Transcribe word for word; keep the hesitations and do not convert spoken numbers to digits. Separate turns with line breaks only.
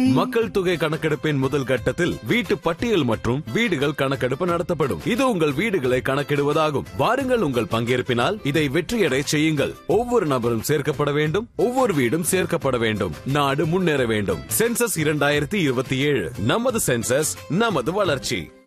மக்கள் தொகை கணக்கெடுப்பின் முதல் கட்டத்தில் வீட்டு பட்டியல் மற்றும் வீடுகள் கணக்கெடுப்பு நடத்தப்படும். இது உங்கள் வீடுகளை கணக்கிடுவதாகும். வாருங்கள், உங்கள் பங்கேற்பினால் இதை வெற்றியடை செய்யுங்கள். ஒவ்வொரு நபரும் சேர்க்கப்பட வேண்டும், ஒவ்வொரு வீடும் சேர்க்கப்பட வேண்டும். நாடு முன்னேற வேண்டும். சென்சஸ் இரண்டாயிரத்தி இருபத்தி ஏழு, நமது சென்சஸ், நமது வளர்ச்சி.